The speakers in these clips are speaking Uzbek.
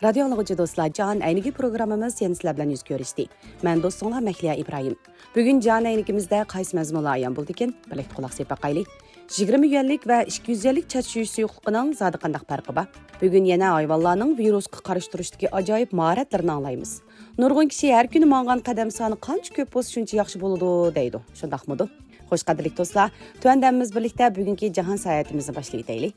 Radio anlıqıcı dostlar, Can Əyniki programımız yeni sizlər bilan yüz görüşdü. Mən dostunlar Məhliya İbrahim. Bugün Can Əynikimizdə qaysı məzmunlar ayan buldu ekan? Birlikdə qulaq asıb baxaylik. 20 yillik və 200 yillik çachuv suyuqluğunun zadi qandaq farqı var? Bugün yana hayvanlarning virusga qarshi turishidagi ajoyib mahoratlarini anglaymiz. Nurg'un kishi har kuni mang'an qadam soni qancha ko'p bo'lsa shuncha yaxshi bo'ladi deydi. Shundaqmidi? Xo'sh qadrli do'stlar, tuandamiz birlikda bugungi jahon sayohatimizni boshlaylik.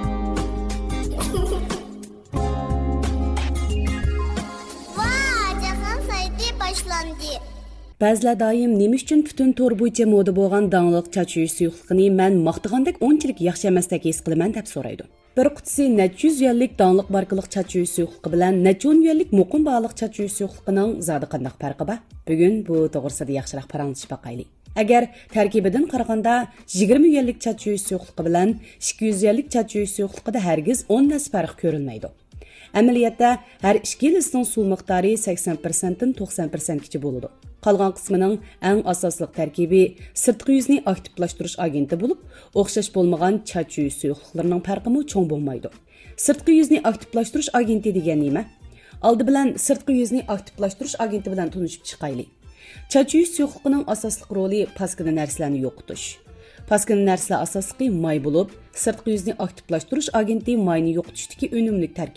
Ba'zilar doim nima uchun butun to'r bo'yicha moda bo'lgan dangliq chachuv suyuqligini men maqtagandek unchalik yaxshi emasdek his qilaman deb so'raydi. Bir qutisi necha yuz yillik dangliq markalik chachuv suyuqligi bilan necha o'n yillik muqim bog'liq chachuv suyuqligining zodi qanday farqi bor? Bugun bu to'g'risida yaxshiroq paranglashib boqaylik. Agar tarkibidan qaraganda 20 yillik chachuv suyuqligi bilan 200 yillik chachuv suyuqligida hargiz 10 nas farq ko'rinmaydi. Amaliyotda har ikki yilning suv miqdori 80% dan 90% gacha bo'ladi. Qolgan qismining eng asosli tarkibi sirtqi yuzni aktivlashtirish agenti bo'lib, o'xshash bo'lmagan chachuv suyuqliklarining farqimi cho'ng bo'lmaydi. Sirtqi yuzni aktivlashtirish agenti degan nima? Oldi bilan sirtqi yuzni aktivlashtirish agenti bilan tanishib chiqaylik. Chachuv suyuqligining asosli roli paskina narsalarni yo'qotish. Paskina narsalar asosli may bo'lib, sirtqi yuzni aktivlashtirish agenti mayni yo'qotishdagi unumli tarkib